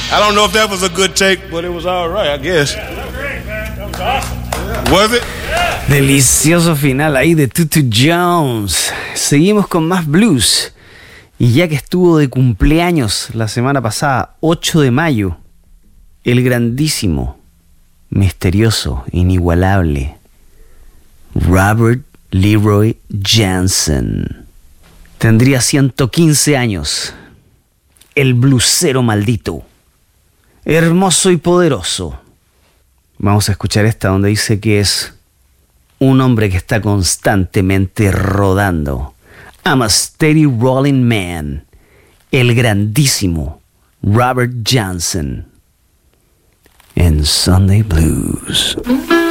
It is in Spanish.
I don't know if that was a good take, but it was all right, I guess. Yeah, that was great, man. That was awesome. Was it? Delicioso final ahí de Tutu Jones. Seguimos con más blues. Y ya que estuvo de cumpleaños la semana pasada, 8 de mayo, el grandísimo, misterioso, inigualable Robert Leroy Johnson tendría 115 años. El blusero maldito, hermoso y poderoso. Vamos a escuchar esta donde dice que es un hombre que está constantemente rodando. I'm a steady rolling man. El grandísimo Robert Johnson en Sunday Blues.